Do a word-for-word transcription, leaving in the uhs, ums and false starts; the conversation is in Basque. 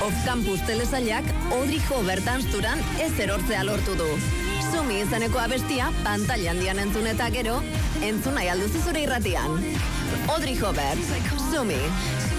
Off-campus telesailak Audrey Hobart tanzturan ez erortzea lortu du. Sumi izeneko abestia pantalla handian entzun eta gero, entzun nahi alduzu zure irratian. Audrey Hobart, Sumi.